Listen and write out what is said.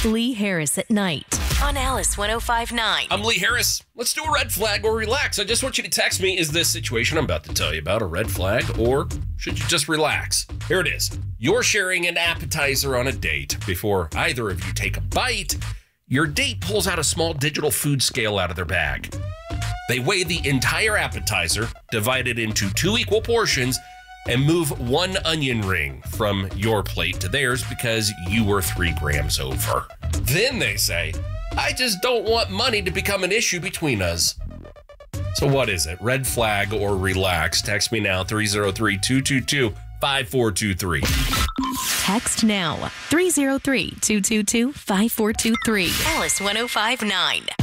Lee Harris at night on Alice 105.9. I'm Lee Harris. Let's do a red flag or relax. I just want you to text me, is this situation I'm about to tell you about a red flag, or should you just relax? Here it is. You're sharing an appetizer on a date. Before either of you take a bite, your date pulls out a small digital food scale out of their bag. They weigh the entire appetizer, divide it into 2 equal portions, and move 1 onion ring from your plate to theirs because you were 3 grams over. Then they say, I just don't want money to become an issue between us. So what is it? Red flag or relax? Text me now, 303-222-5423. Text now, 303-222-5423. Alice 105.9.